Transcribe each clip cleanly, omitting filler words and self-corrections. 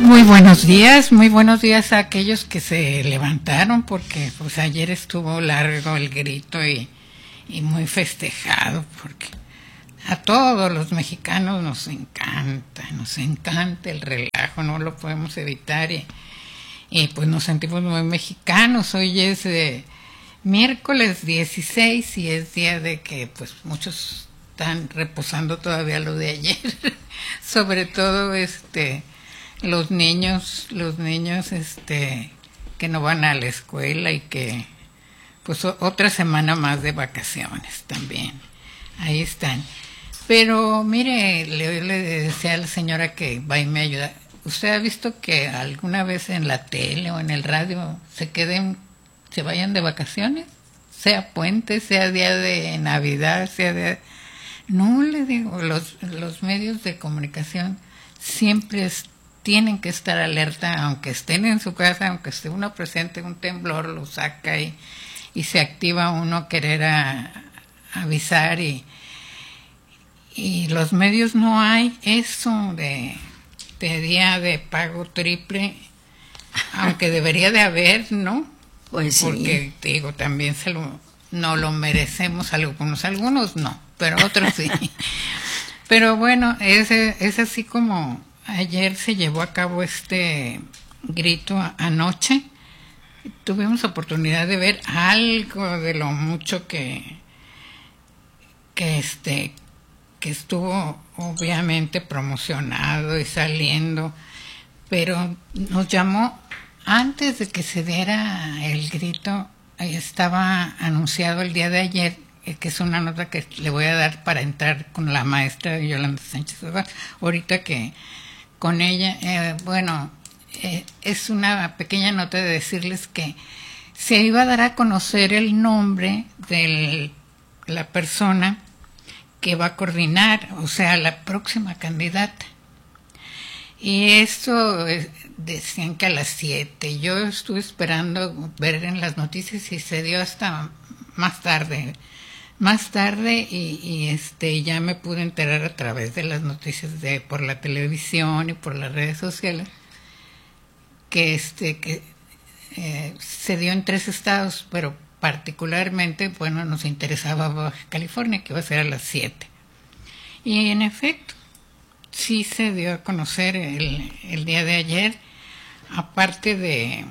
muy buenos días a aquellos que se levantaron, porque pues ayer estuvo largo el grito y muy festejado, porque a todos los mexicanos nos encanta el relajo, no lo podemos evitar y pues nos sentimos muy mexicanos. Hoy es miércoles 16 y es día de que pues muchos están reposando todavía lo de ayer, sobre todo los niños que no van a la escuela y que pues otra semana más de vacaciones también, ahí están. Pero mire, le decía a la señora que va y me ayuda, ¿usted ha visto que alguna vez en la tele o en el radio se vayan de vacaciones? Sea puente, sea día de Navidad, No, le digo, los medios de comunicación siempre tienen que estar alerta, aunque estén en su casa, aunque esté uno presente, un temblor lo saca y se activa uno a querer avisar y los medios no hay eso de día de pago triple, aunque debería de haber, ¿no? Pues sí. Porque digo, también no lo merecemos algunos no, pero otros sí. Pero bueno, es así como ayer se llevó a cabo este grito anoche. Tuvimos oportunidad de ver algo de lo mucho que estuvo obviamente promocionado y saliendo, pero nos llamó antes de que se diera el grito. Estaba anunciado el día de ayer, que es una nota que le voy a dar para entrar con la maestra Yolanda Sánchez, ahorita que con ella, es una pequeña nota de decirles que se iba a dar a conocer el nombre de la persona que va a coordinar, o sea, la próxima candidata. Y esto decían que a las 7. Yo estuve esperando ver en las noticias y se dio hasta más tarde y ya me pude enterar a través de las noticias por la televisión y por las redes sociales que se dio en 3 estados, pero particularmente, nos interesaba Baja California, que iba a ser a las 7. Y en efecto, sí se dio a conocer el día de ayer. Aparte de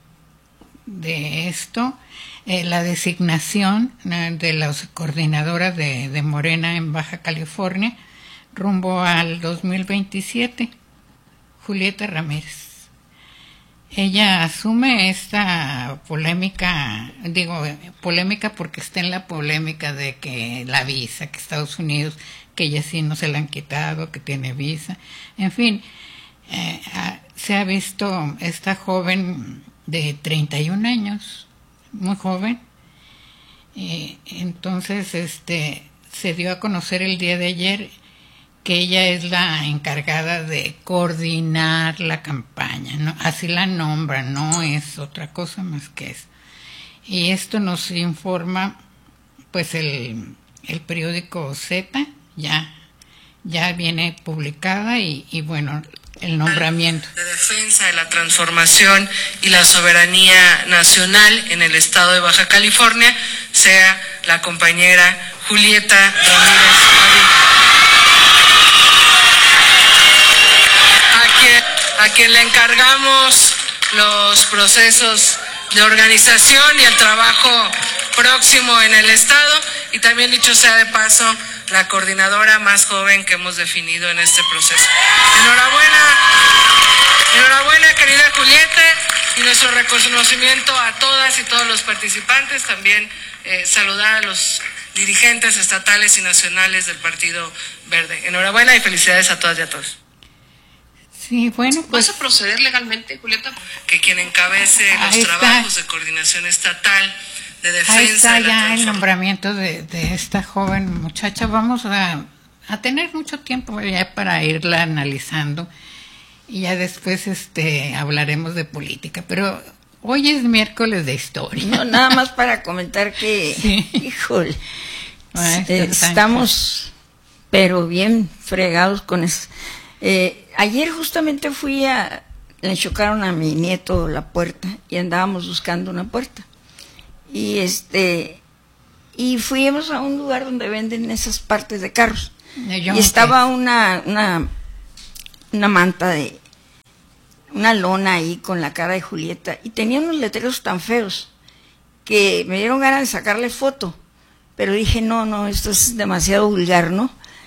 esto, la designación de la coordinadora de Morena en Baja California rumbo al 2027, Julieta Ramírez. Ella asume esta polémica porque está en la polémica de que la visa, que Estados Unidos, que ella sí no se la han quitado, que tiene visa. En fin, se ha visto esta joven de 31 años, muy joven, entonces se dio a conocer el día de ayer que ella es la encargada de coordinar la campaña, ¿no? Así la nombra, no es otra cosa más que eso. Y esto nos informa pues el periódico Z, ya viene publicada y el nombramiento. De defensa de la transformación y la soberanía nacional en el estado de Baja California sea la compañera Julieta Ramírez, a quien le encargamos los procesos de organización y el trabajo próximo en el estado, y también, dicho sea de paso, la coordinadora más joven que hemos definido en este proceso. Enhorabuena, querida Julieta, y nuestro reconocimiento a todas y todos los participantes. También saludar a los dirigentes estatales y nacionales del Partido Verde. Enhorabuena y felicidades a todas y a todos. Sí, pues ¿vas a proceder legalmente, Julieta? Que quien encabece los trabajos de coordinación estatal de defensa. Ahí está ya el nombramiento de esta joven muchacha. Vamos a tener mucho tiempo ya para irla analizando y ya después hablaremos de política, pero hoy es miércoles de historia. No, nada más para comentar que, sí. Híjole, estamos pero bien fregados con eso. Ayer justamente fui le chocaron a mi nieto la puerta y andábamos buscando una puerta. Y fuimos a un lugar donde venden esas partes de carros. Y estaba una manta una lona ahí con la cara de Julieta, y tenía unos letreros tan feos que me dieron ganas de sacarle foto, pero dije, no, esto es demasiado vulgar, ¿no?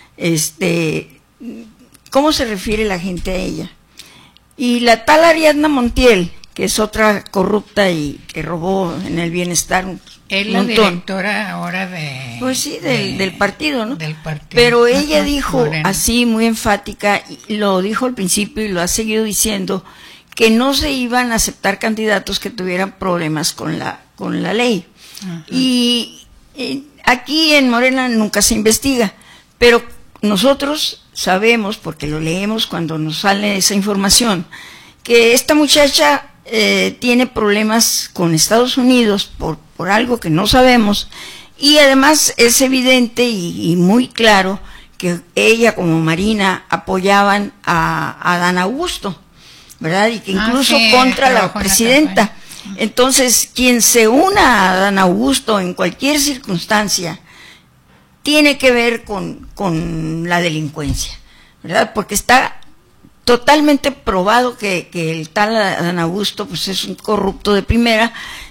¿Cómo se refiere la gente a ella? Y la tal Ariadna Montiel, que es otra corrupta y que robó en el bienestar un es la montón. Directora ahora de... Pues sí, del partido, ¿no? Del partido. Pero ella dijo Morena. así, muy enfática, y lo dijo al principio y lo ha seguido diciendo, que no se iban a aceptar candidatos que tuvieran problemas con la ley. Y aquí en Morena nunca se investiga, pero nosotros sabemos, porque lo leemos cuando nos sale esa información, que esta muchacha tiene problemas con Estados Unidos por algo que no sabemos, y además es evidente y muy claro que ella como Marina apoyaban a Adán Augusto, ¿verdad? Y que incluso sí, contra la presidenta. Entonces, quien se una a Adán Augusto en cualquier circunstancia tiene que ver con la delincuencia, ¿verdad? Porque está totalmente probado que el tal Adán Augusto pues es un corrupto de primera,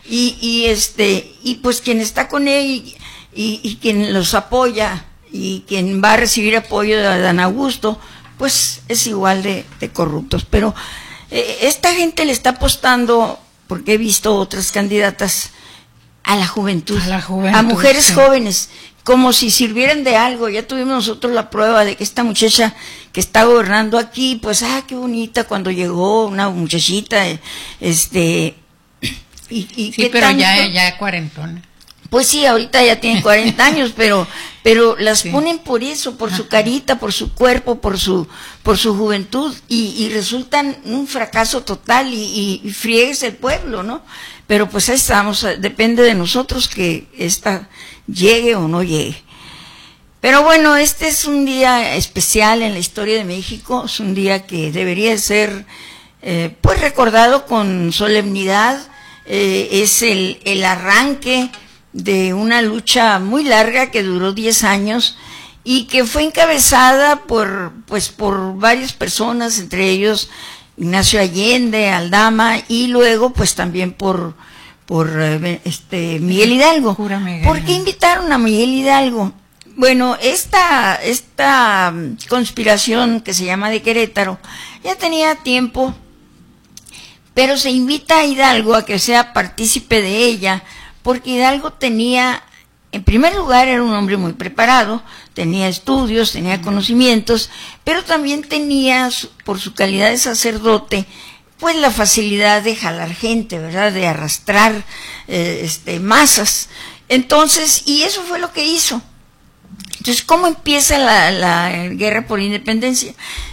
y pues quien está con él y quien los apoya y quien va a recibir apoyo de Adán Augusto pues es igual de corruptos. Pero esta gente le está apostando, porque he visto otras candidatas, a la juventud, a mujeres jóvenes, como si sirvieran de algo. Ya tuvimos nosotros la prueba de que esta muchacha que está gobernando aquí, pues, qué bonita cuando llegó una muchachita, sí, pero ya cuarentona. Pues sí, ahorita ya tiene 40 años, pero las ponen por eso, por su carita, por su cuerpo, por su juventud, y resultan un fracaso total, y friegues el pueblo, ¿no? Pero pues ahí estamos, depende de nosotros que esta llegue o no llegue. Pero bueno, este es un día especial en la historia de México, es un día que debería ser pues recordado con solemnidad. Es el arranque de una lucha muy larga que duró 10 años y que fue encabezada por varias personas, entre ellos Ignacio Allende, Aldama, y luego pues también por Miguel Hidalgo. ¿Por qué invitaron a Miguel Hidalgo? Bueno, esta conspiración que se llama de Querétaro ya tenía tiempo, pero se invita a Hidalgo a que sea partícipe de ella, porque Hidalgo tenía, en primer lugar, era un hombre muy preparado, tenía estudios, tenía conocimientos, pero también tenía, por su calidad de sacerdote, pues la facilidad de jalar gente, ¿verdad?, de arrastrar masas. Entonces, y eso fue lo que hizo. Entonces, ¿cómo empieza la guerra por independencia?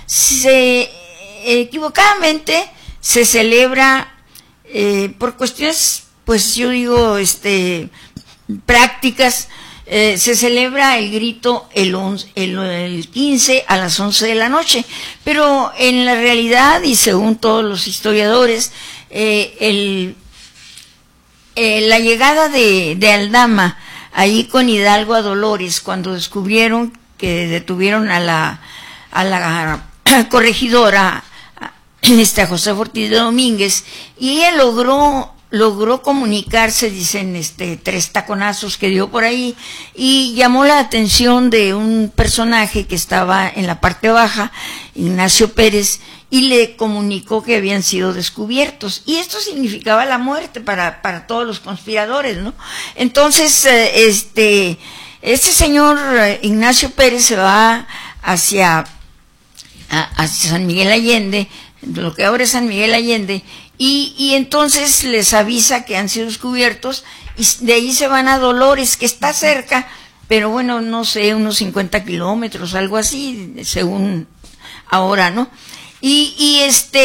Equivocadamente se celebra por cuestiones, pues yo digo, prácticas, se celebra el grito el 15 a las 11 de la noche, pero en la realidad, y según todos los historiadores, la llegada de Aldama ahí con Hidalgo a Dolores, cuando descubrieron que detuvieron a la corregidora, a José Ortiz de Domínguez, y ella logró comunicarse, dicen, 3 taconazos que dio por ahí, y llamó la atención de un personaje que estaba en la parte baja, Ignacio Pérez, y le comunicó que habían sido descubiertos, y esto significaba la muerte para todos los conspiradores, ¿no? Entonces, este señor Ignacio Pérez se va hacia San Miguel Allende, lo que ahora es San Miguel Allende, y entonces les avisa que han sido descubiertos, y de ahí se van a Dolores, que está cerca, pero bueno, no sé, unos 50 kilómetros, algo así, según ahora, ¿no? Y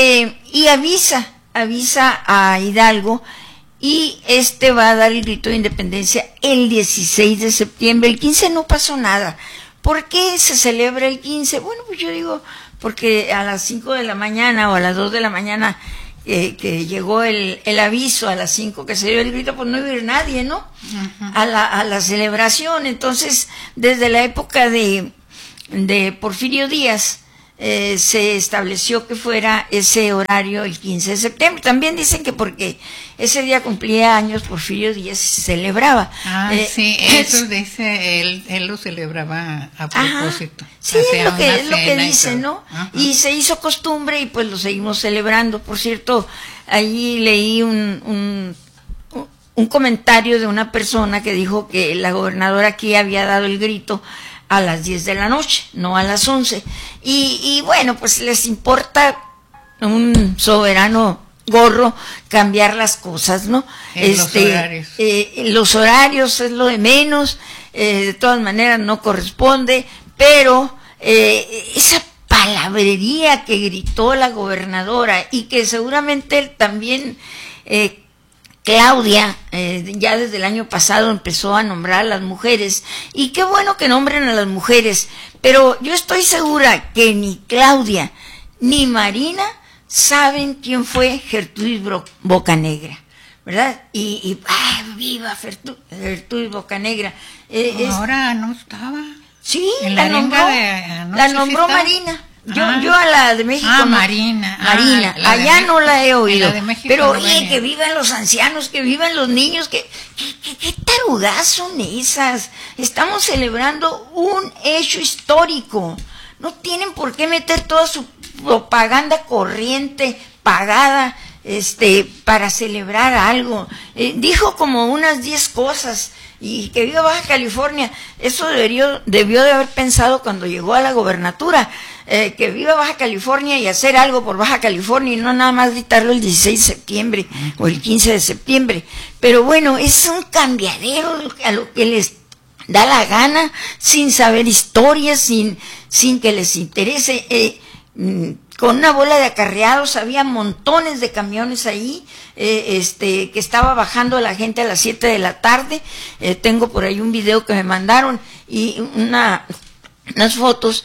avisa a Hidalgo, y va a dar el grito de independencia el 16 de septiembre. El 15 no pasó nada. ¿Por qué se celebra el 15? Bueno, pues yo digo, porque a las 5 de la mañana o a las 2 de la mañana que llegó el aviso a las 5 que se dio el grito, pues no iba a ir nadie, ¿no? Uh-huh. A la celebración. Entonces, desde la época de Porfirio Díaz, se estableció que fuera ese horario el 15 de septiembre. También dicen que porque ese día cumplía años Porfirio Díaz se celebraba. Sí, eso dice, él lo celebraba a propósito. Sí, es lo que dice, ¿no? Ajá. Y se hizo costumbre y pues lo seguimos celebrando. Por cierto, allí leí un comentario de una persona que dijo que la gobernadora aquí había dado el grito a las 10 de la noche, no a las 11. Y bueno, pues les importa un soberano gorro cambiar las cosas, ¿no? Los horarios. Los horarios es lo de menos, de todas maneras no corresponde, pero esa palabrería que gritó la gobernadora y que seguramente también Claudia, ya desde el año pasado empezó a nombrar a las mujeres, y qué bueno que nombren a las mujeres, pero yo estoy segura que ni Claudia ni Marina saben quién fue Gertrudis Bocanegra, ¿verdad? Y viva Gertrudis Bocanegra. Ahora no estaba. Sí, en la nombró, la nombró Marina. Yo a la de México Marina. Allá no la he oído. Pero no oye, que vivan los ancianos, que vivan los niños, ¿qué tarugas son esas? Estamos celebrando un hecho histórico. No tienen por qué meter toda su propaganda corriente, pagada, para celebrar algo. Dijo como unas 10 cosas. Y que viva Baja California, eso debió de haber pensado cuando llegó a la gobernatura, que viva Baja California y hacer algo por Baja California y no nada más gritarlo el 16 de septiembre o el 15 de septiembre. Pero bueno, es un cambiadero a lo que les da la gana, sin saber historias, sin que les interese. Con una bola de acarreados, había montones de camiones ahí, que estaba bajando la gente a las 7 de la tarde. Tengo por ahí un video que me mandaron y unas fotos.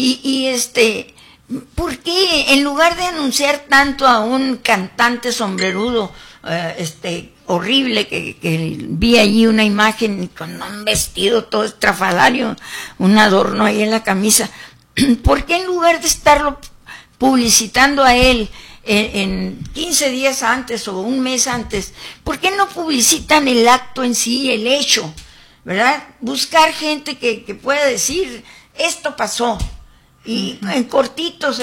¿Por qué en lugar de anunciar tanto a un cantante sombrerudo, horrible, que vi allí una imagen con un vestido todo estrafalario, un adorno ahí en la camisa, ¿por qué en lugar de estarlo publicitando a él en 15 días antes o un mes antes, por qué no publicitan el acto en sí, el hecho, ¿verdad? Buscar gente que pueda decir, esto pasó, y en cortitos,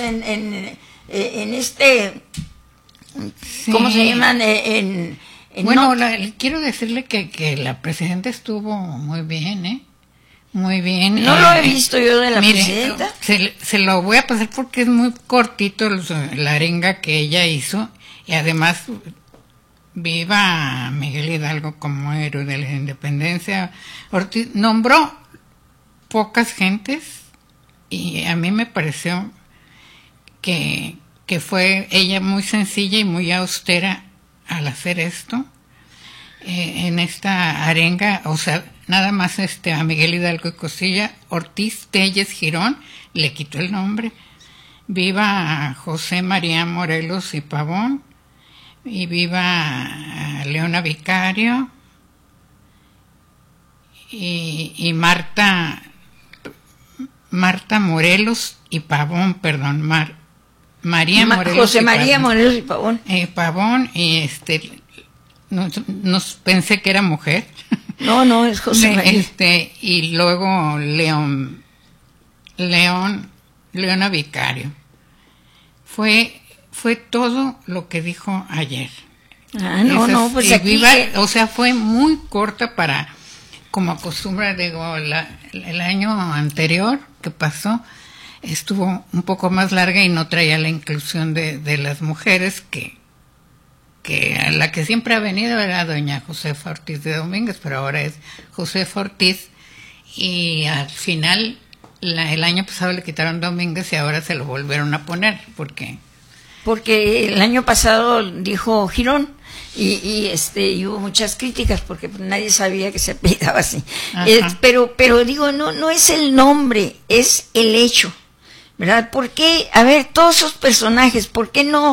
¿cómo se llaman? Quiero decirle que la presidenta estuvo muy bien, Muy bien. No lo he visto yo de la presidenta. Se lo voy a pasar porque es muy cortito la arenga que ella hizo, y además viva Miguel Hidalgo como héroe de la independencia. Ortiz nombró pocas gentes y a mí me pareció que fue ella muy sencilla y muy austera al hacer esto. En esta arenga, o sea, nada más a Miguel Hidalgo y Costilla, Ortiz Telles Girón le quitó el nombre. Viva José María Morelos y Pavón, y viva Leona Vicario, y Marta Morelos y Pavón, perdón, María Morelos José María Morelos y Pavón. Pavón, y no pensé que era mujer. No, es José María. Y luego Leona Vicario. Fue todo lo que dijo ayer. Pues aquí... o sea, fue muy corta para, como acostumbra, digo, el año anterior que pasó, estuvo un poco más larga y no traía la inclusión de las mujeres que la que siempre ha venido era doña Josefa Ortiz de Domínguez, pero ahora es Josefa Ortiz, y al final el año pasado le quitaron Domínguez y ahora se lo volvieron a poner porque el año pasado dijo Girón y hubo muchas críticas porque nadie sabía que se apellidaba así. Pero digo, no es el nombre, es el hecho, ¿verdad? ¿Por qué? A ver, todos esos personajes, ¿por qué no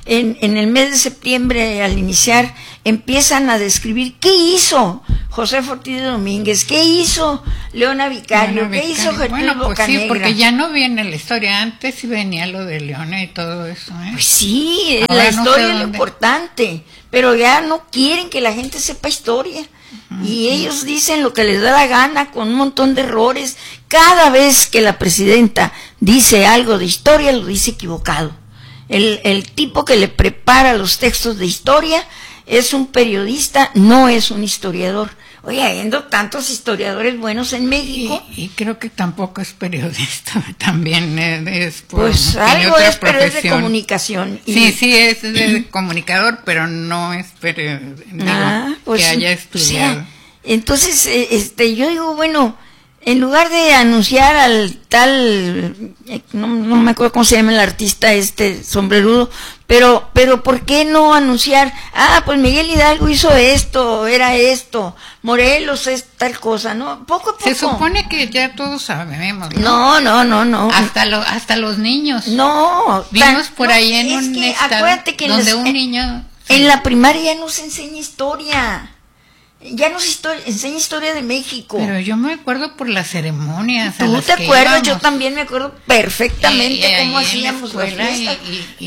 en el mes de septiembre, al iniciar, empiezan a describir qué hizo José Ortiz de Domínguez, qué hizo Leona Vicario, qué hizo Gertrudis Bocanegra. Sí, porque ya no viene la historia, antes sí venía lo de Leona y todo eso, ¿eh? Pues sí, ahora la historia no sé es lo importante, pero ya no quieren que la gente sepa historia. Y ellos dicen lo que les da la gana con un montón de errores. Cada vez que la presidenta dice algo de historia, lo dice equivocado. El tipo que le prepara los textos de historia es un periodista, no es un historiador. Oye, habiendo tantos historiadores buenos en México. Y creo que tampoco es periodista, también es pues algo es, pero es de comunicación. Sí, es de comunicador, pero no es periodista, pues, que haya estudiado. O sea, entonces, yo digo, bueno, en lugar de anunciar al tal, no me acuerdo cómo se llama el artista sombrerudo, pero ¿por qué no anunciar? Pues Miguel Hidalgo hizo esto, era esto, Morelos es tal cosa, ¿no? Poco a poco. Se supone que ya todos sabemos, ¿no? No. Hasta los niños. No. Vimos por ahí en un estado que donde un niño... En la primaria ya no se enseña historia. Ya no se enseña historia de México. Pero yo me acuerdo por las ceremonias. ¿Tú te acuerdas? Yo también me acuerdo perfectamente cómo hacíamos la fiesta.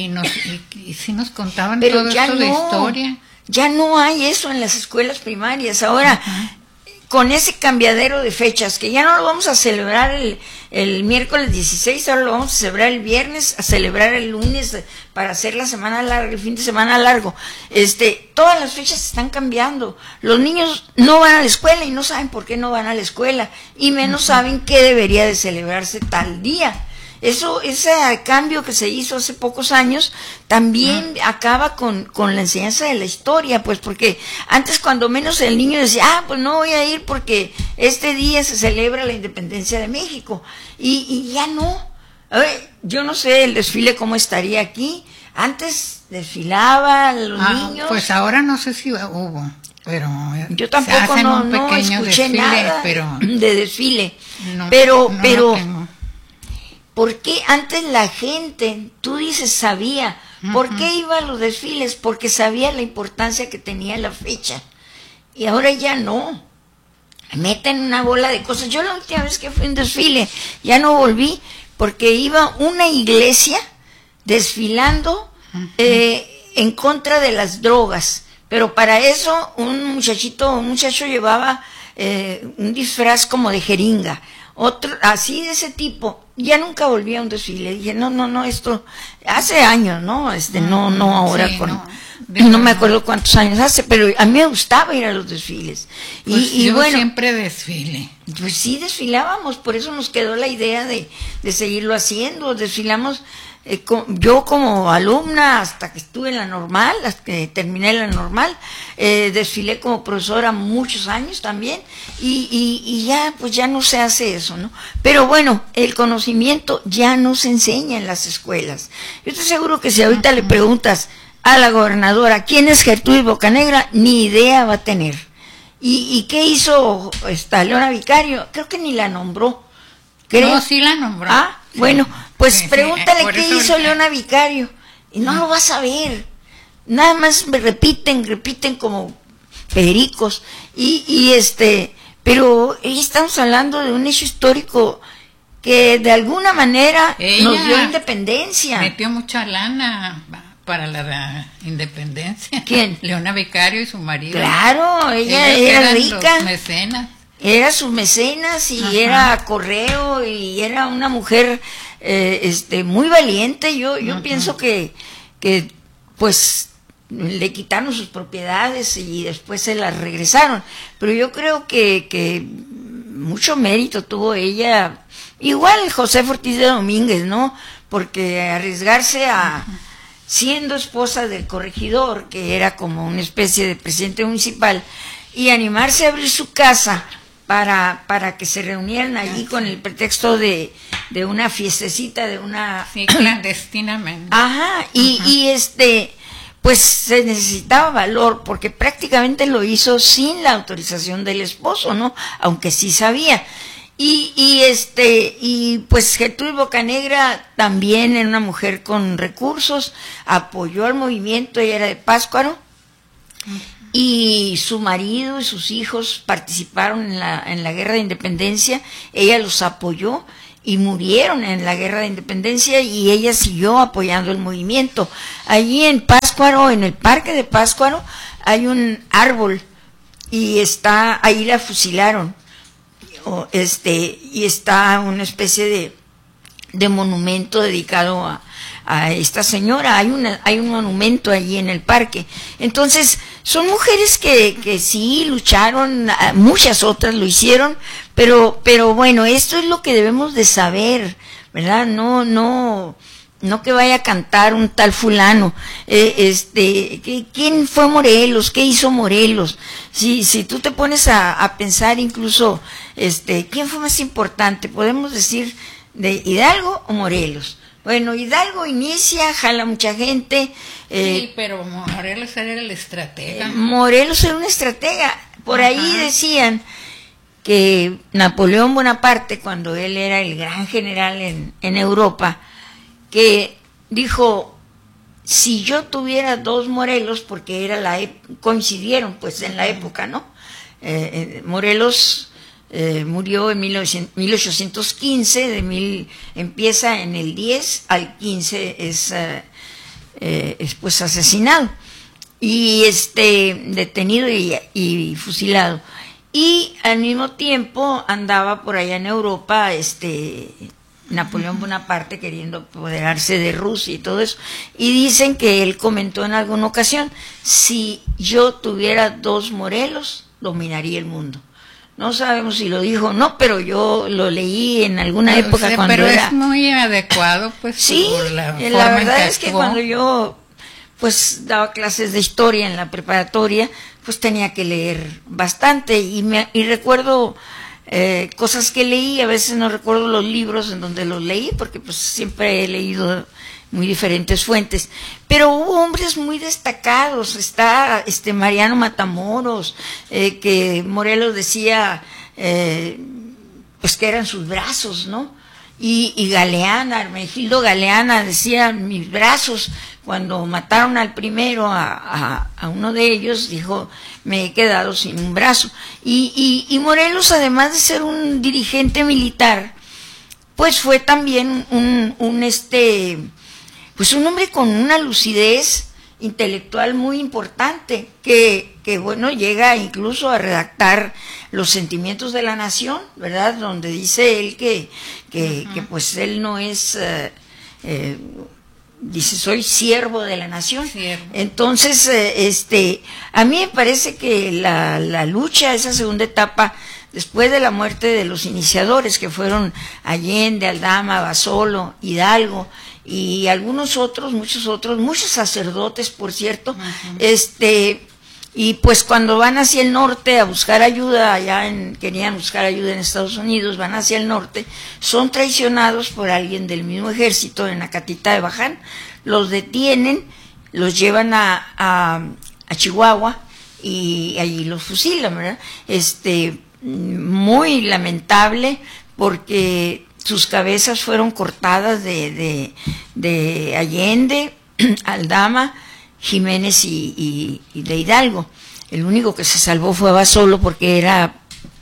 Y sí nos contaban pero todo ya esto de historia. Ya no hay eso en las escuelas primarias. Ahora, con ese cambiadero de fechas, que ya no lo vamos a celebrar el miércoles 16, ahora lo vamos a celebrar el viernes, a celebrar el lunes para hacer la semana larga, el fin de semana largo. Todas las fechas están cambiando. Los niños no van a la escuela y no saben por qué no van a la escuela, y menos saben qué debería de celebrarse tal día. Ese cambio que se hizo hace pocos años también acaba con la enseñanza de la historia, pues, porque antes cuando menos el niño decía, pues no voy a ir porque este día se celebra la independencia de México, y ya no. A ver, yo no sé el desfile cómo estaría aquí. Antes desfilaban los niños. Pues ahora no sé si hubo, pero yo tampoco no escuché desfile, nada de desfile, no, pero tengo. ¿Por qué antes la gente, tú dices, sabía? ¿Por qué iba a los desfiles? Porque sabía la importancia que tenía la fecha. Y ahora ya no. Meten una bola de cosas. Yo la última vez que fui a un desfile, ya no volví, porque iba una iglesia desfilando en contra de las drogas. Pero para eso un muchacho llevaba un disfraz como de jeringa. Otro, así de ese tipo. Ya nunca volví a un desfile. Dije, no, esto hace años, ¿no? No ahora sí, no me acuerdo cuántos años hace, pero a mí me gustaba ir a los desfiles. Pues y yo bueno, siempre desfile. Pues sí, desfilábamos, por eso nos quedó la idea de seguirlo haciendo. Desfilamos yo como alumna hasta que estuve en la normal, hasta que terminé la normal, desfilé como profesora muchos años también, y ya pues ya no se hace eso, ¿no? Pero bueno, el conocimiento ya no se enseña en las escuelas. Yo estoy seguro que si ahorita le preguntas a la gobernadora quién es Gertrudis Bocanegra, ni idea va a tener. ¿Y qué hizo Leona Vicario? Creo que ni la nombró. ¿Creo? No, sí la nombró. Bueno, pues sí, pregúntale qué eso hizo Leona Vicario y no lo vas a ver. Nada más me repiten como pericos pero estamos hablando de un hecho histórico que de alguna manera nos dio independencia. Metió mucha lana para la independencia. ¿Quién? Leona Vicario y su marido. Claro, ella era rica. Los mecenas. Era sus mecenas y era correo y era una mujer muy valiente. Yo pienso que pues le quitaron sus propiedades y después se las regresaron, pero yo creo que mucho mérito tuvo ella, igual José Ortiz de Domínguez, ¿no? Porque arriesgarse siendo esposa del corregidor, que era como una especie de presidente municipal, y animarse a abrir su casa para que se reunieran allí con el pretexto de una fiestecita, de una... Sí, clandestinamente. Ajá, y pues se necesitaba valor, porque prácticamente lo hizo sin la autorización del esposo, ¿no? Aunque sí sabía. Y pues Gertrudis Bocanegra también era una mujer con recursos, apoyó al movimiento, ella era de Pátzcuaro, y su marido y sus hijos participaron en la guerra de independencia, ella los apoyó y murieron en la guerra de independencia y ella siguió apoyando el movimiento. Allí en Pátzcuaro, en el parque de Pátzcuaro, hay un árbol y ahí la fusilaron. Y está una especie de monumento dedicado a esta señora. Hay un monumento allí en el parque. Entonces, son mujeres que sí lucharon, muchas otras lo hicieron, pero bueno, esto es lo que debemos de saber, ¿verdad? No que vaya a cantar un tal fulano, ¿quién fue Morelos? ¿Qué hizo Morelos? Si tú te pones a pensar incluso, ¿quién fue más importante? Podemos decir de Hidalgo o Morelos. Bueno, Hidalgo inicia, jala mucha gente. Sí, pero Morelos era el estratega. Morelos era un estratega. Por ahí decían que Napoleón Bonaparte, cuando él era el gran general en Europa, que dijo, si yo tuviera dos Morelos, porque era coincidieron pues en la época, ¿no? Morelos murió en 1815, empieza en el 10 al 15 es pues asesinado y detenido y fusilado, y al mismo tiempo andaba por allá en Europa Napoleón Bonaparte queriendo apoderarse de Rusia y todo eso, y dicen que él comentó en alguna ocasión, si yo tuviera dos Morelos dominaría el mundo. No sabemos si lo dijo o no, pero yo lo leí en alguna época cuando pero era... es muy adecuado, pues, sí, por la verdad es que cuando yo pues daba clases de historia en la preparatoria, pues tenía que leer bastante, y recuerdo cosas que leí, a veces no recuerdo los libros en donde los leí, porque pues siempre he leído muy diferentes fuentes, pero hubo hombres muy destacados. Está Mariano Matamoros, que Morelos decía pues que eran sus brazos, ¿no? Y Galeana, Hermenegildo Galeana decía, mis brazos. Cuando mataron al primero, a uno de ellos, dijo, me he quedado sin un brazo. Y Morelos, además de ser un dirigente militar, pues fue también pues un hombre con una lucidez intelectual muy importante, que bueno, llega incluso a redactar Los sentimientos de la nación, ¿verdad? Donde dice él que pues él no es, dice, soy siervo de la nación. Siervo. Entonces, a mí me parece que la lucha, esa segunda etapa, después de la muerte de los iniciadores, que fueron Allende, Aldama, Basolo, Hidalgo, y algunos otros, muchos sacerdotes, por cierto, y pues cuando van hacia el norte a buscar ayuda, querían buscar ayuda en Estados Unidos, van hacia el norte, son traicionados por alguien del mismo ejército en Acatita de Baján, los detienen, los llevan a Chihuahua y allí los fusilan, ¿verdad? Muy lamentable, porque sus cabezas fueron cortadas de Allende, Aldama, Jiménez y de Hidalgo. El único que se salvó fue Basolo, porque era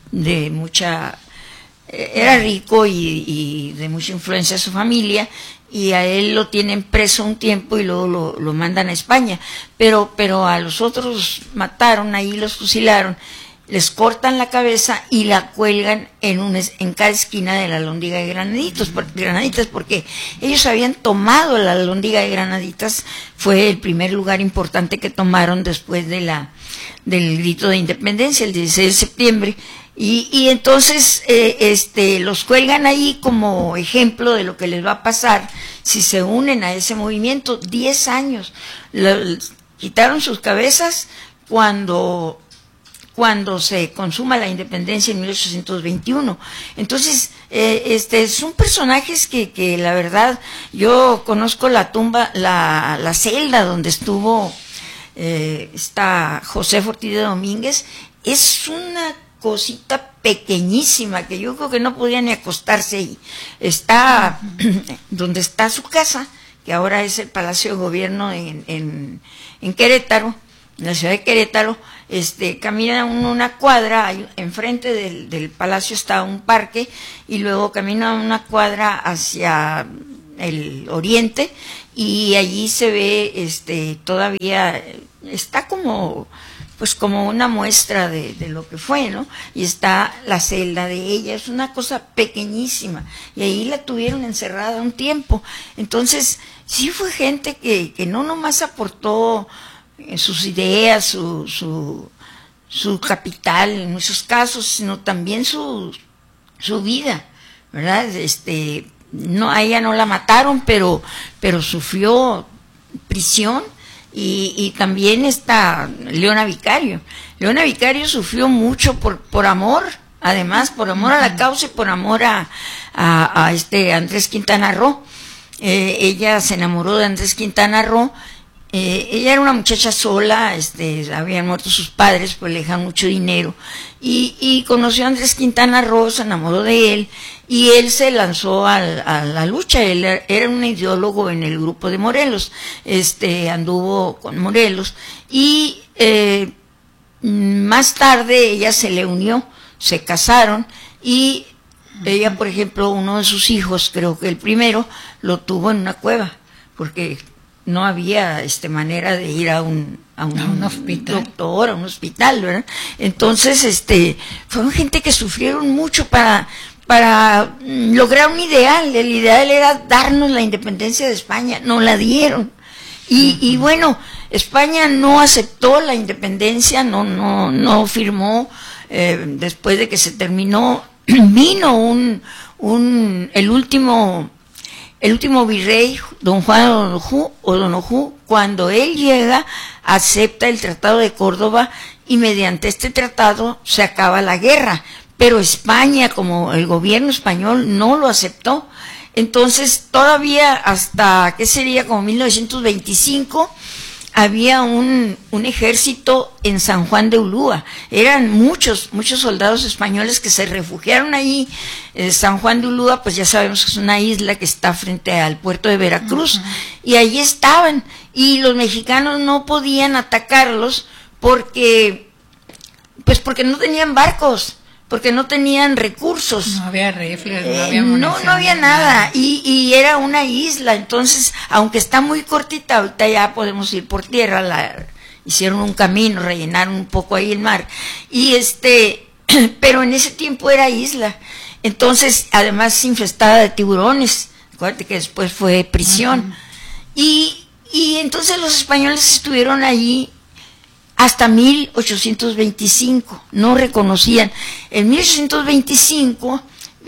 rico y de mucha influencia su familia, y a él lo tienen preso un tiempo y luego lo mandan a España, pero a los otros mataron, ahí los fusilaron, les cortan la cabeza y la cuelgan en cada esquina de la Lóndiga de Granaditas, porque ellos habían tomado la Lóndiga de Granaditas, fue el primer lugar importante que tomaron después del grito de independencia, el 16 de septiembre, y entonces los cuelgan ahí como ejemplo de lo que les va a pasar si se unen a ese movimiento. 10 años, quitaron sus cabezas cuando se consuma la independencia en 1821. Entonces, son personajes que la verdad, yo conozco la tumba, la celda donde estuvo está José Ortiz de Domínguez. Es una cosita pequeñísima que yo creo que no podía ni acostarse ahí. Está donde está su casa, que ahora es el Palacio de Gobierno en Querétaro, en la ciudad de Querétaro. Camina uno una cuadra, enfrente del palacio está un parque, y luego camina una cuadra hacia el oriente, y allí se ve todavía está como una muestra de lo que fue, ¿no? Y está la celda de ella, es una cosa pequeñísima, y ahí la tuvieron encerrada un tiempo. Entonces sí fue gente que no nomás aportó sus ideas, su capital en muchos casos, sino también su vida, ¿verdad? No, a ella no la mataron, pero sufrió prisión, y también está Leona Vicario. Leona Vicario sufrió mucho por amor, además, por amor a la causa y por amor a Andrés Quintana Roo. Ella se enamoró de Andrés Quintana Roo. Ella era una muchacha sola, habían muerto sus padres, pues le dejaron mucho dinero, y conoció a Andrés Quintana Roo, se enamoró de él, y él se lanzó a la lucha. Él era un ideólogo en el grupo de Morelos, anduvo con Morelos, y más tarde ella se le unió, se casaron, y ella, por ejemplo, uno de sus hijos, creo que el primero, lo tuvo en una cueva, porque no había manera de ir a un hospital, doctor, a un hospital, ¿verdad? Entonces, fueron gente que sufrieron mucho para lograr un ideal. El ideal era darnos la independencia de España, nos la dieron. Y bueno, España no aceptó la independencia, no firmó. Después de que se terminó, vino el último virrey, don Juan O'Donoghue. Cuando él llega, acepta el Tratado de Córdoba, y mediante este tratado se acaba la guerra. Pero España, como el gobierno español, no lo aceptó. Entonces, todavía hasta, ¿qué sería? Como 1925, había un ejército en San Juan de Ulúa. Eran muchos soldados españoles que se refugiaron ahí. San Juan de Ulúa, pues ya sabemos que es una isla que está frente al puerto de Veracruz, y allí estaban, y los mexicanos no podían atacarlos porque no tenían barcos, porque no tenían recursos. No había rifles, no había munición. No había nada. Y era una isla. Entonces, aunque está muy cortita, ahorita ya podemos ir por tierra. Hicieron un camino, rellenaron un poco ahí el mar. Pero en ese tiempo era isla. Entonces, además infestada de tiburones. Acuérdate que después fue prisión. Y entonces los españoles estuvieron allí hasta 1825, no reconocían. En 1825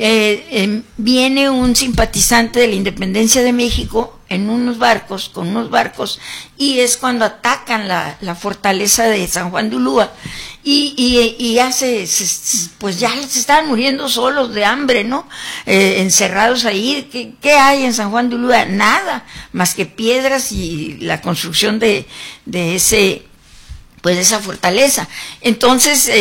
viene un simpatizante de la independencia de México con unos barcos, y es cuando atacan la fortaleza de San Juan de Ulúa, y ya pues ya se estaban muriendo solos de hambre, ¿no? Encerrados ahí. ¿Qué hay en San Juan de Ulúa? Nada, más que piedras y la construcción de esa fortaleza. Entonces,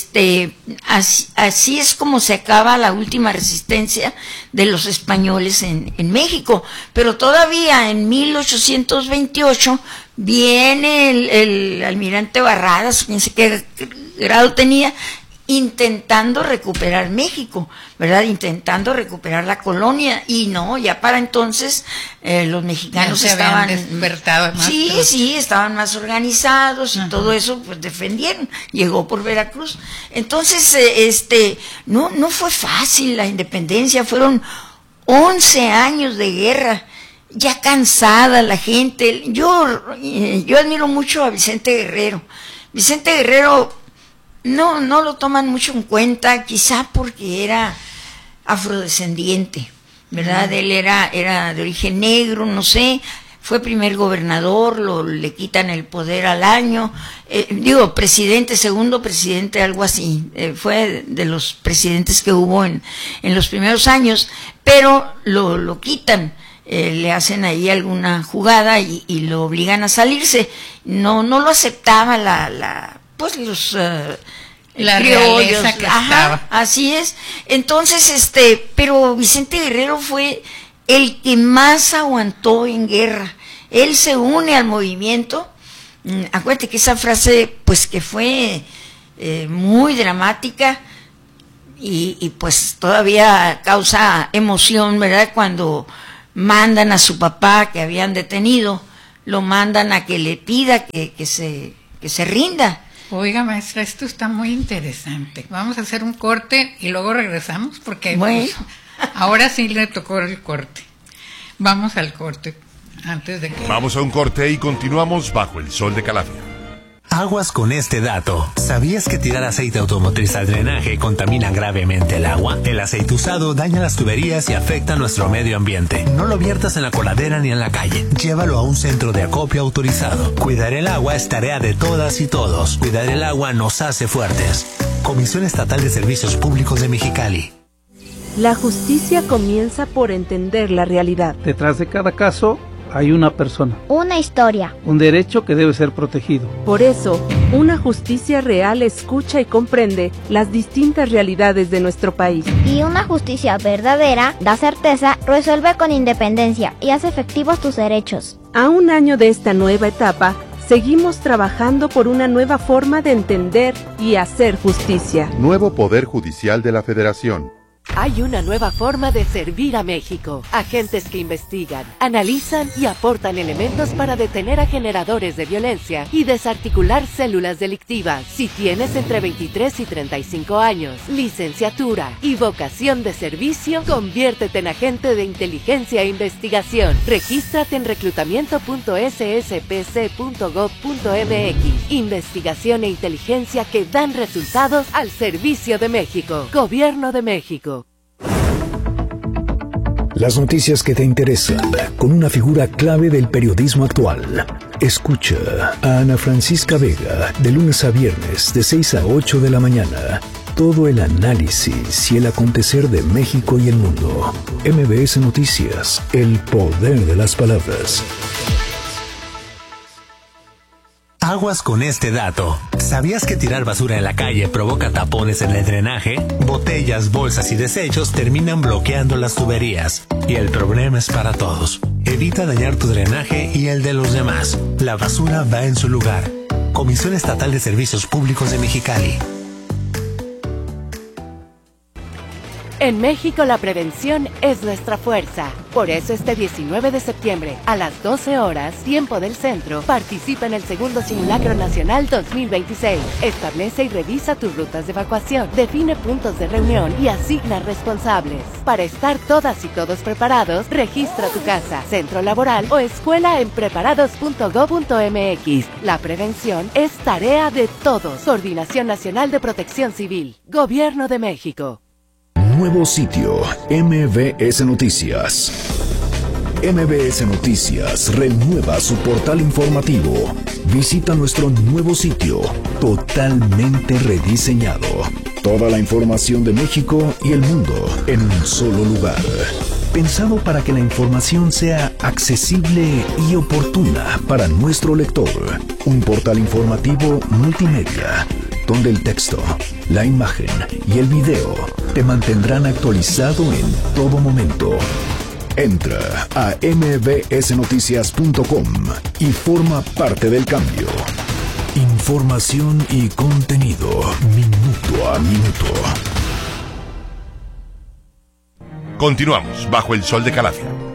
así es como se acaba la última resistencia de los españoles en México. Pero todavía en 1828 viene el almirante Barradas, no sé qué grado tenía, intentando recuperar México, ¿verdad? Intentando recuperar la colonia, y no, ya para entonces los mexicanos estaban despertado más. Sí, estaban más organizados, y todo eso pues defendieron. Llegó por Veracruz. Entonces, no fue fácil la independencia, fueron 11 años de guerra, ya cansada la gente. Yo admiro mucho a Vicente Guerrero. Vicente Guerrero no lo toman mucho en cuenta, quizá porque era afrodescendiente, ¿verdad? Él era de origen negro, no sé, fue primer gobernador, le quitan el poder al año, segundo presidente, algo así, fue de los presidentes que hubo en los primeros años, pero lo quitan. Le hacen ahí alguna jugada y lo obligan a salirse. No lo aceptaba La criollos, realeza que ajá, estaba. así es. Entonces, pero Vicente Guerrero fue el que más aguantó en guerra. Él se une al movimiento. Acuérdate que esa frase, pues que fue muy dramática y pues todavía causa emoción, ¿verdad? Cuando mandan a su papá que habían detenido, lo mandan a que le pida que se rinda. Oiga, maestra, esto está muy interesante. Vamos a hacer un corte y luego regresamos porque Bueno. pues, ahora sí le tocó el corte. Vamos al corte antes de que... Vamos a un corte y continuamos bajo el sol de Calafia. Aguas con este dato. ¿Sabías que tirar aceite automotriz al drenaje contamina gravemente el agua? El aceite usado daña las tuberías y afecta a nuestro medio ambiente. No lo viertas en la coladera ni en la calle. Llévalo a un centro de acopio autorizado. Cuidar el agua es tarea de todas y todos. Cuidar el agua nos hace fuertes. Comisión Estatal de Servicios Públicos de Mexicali. La justicia comienza por entender la realidad. Detrás de cada caso hay una persona, una historia, un derecho que debe ser protegido. Por eso, una justicia real escucha y comprende las distintas realidades de nuestro país. y una justicia verdadera da certeza, resuelve con independencia y hace efectivos tus derechos. A un año de esta nueva etapa, seguimos trabajando por una nueva forma de entender y hacer justicia. Nuevo Poder Judicial de la Federación. Hay una nueva forma de servir a México. Agentes que investigan, analizan y aportan elementos para detener a generadores de violencia y desarticular células delictivas. Si tienes entre 23 y 35 años, licenciatura y vocación de servicio, conviértete en agente de inteligencia e investigación. Regístrate en reclutamiento.sspc.gov.mx. Investigación e inteligencia que dan resultados al servicio de México. Gobierno de México. Las noticias que te interesan, con una figura clave del periodismo actual. Escucha a Ana Francisca Vega, de lunes a viernes, de 6 a 8 de la mañana. Todo el análisis y el acontecer de México y el mundo. MBS Noticias, el poder de las palabras. Aguas con este dato. ¿Sabías que tirar basura en la calle provoca tapones en el drenaje? Botellas, bolsas y desechos terminan bloqueando las tuberías. Y el problema es para todos. Evita dañar tu drenaje y el de los demás. La basura va en su lugar. Comisión Estatal de Servicios Públicos de Mexicali. En México la prevención es nuestra fuerza. Por eso este 19 de septiembre, a las 12 horas, tiempo del centro, participa en el segundo Simulacro Nacional 2026. Establece y revisa tus rutas de evacuación, define puntos de reunión y asigna responsables. Para estar todas y todos preparados, registra tu casa, centro laboral o escuela en preparados.gov.mx. La prevención es tarea de todos. Coordinación Nacional de Protección Civil. Gobierno de México. Nuevo sitio, MBS Noticias. MBS Noticias renueva su portal informativo. Visita nuestro nuevo sitio, totalmente rediseñado. Toda la información de México y el mundo en un solo lugar. Pensado para que la información sea accesible y oportuna para nuestro lector. Un portal informativo multimedia, donde el texto, la imagen y el video te mantendrán actualizado en todo momento. Entra a mbsnoticias.com y forma parte del cambio. Información y contenido, minuto a minuto. Continuamos bajo el sol de Calafia.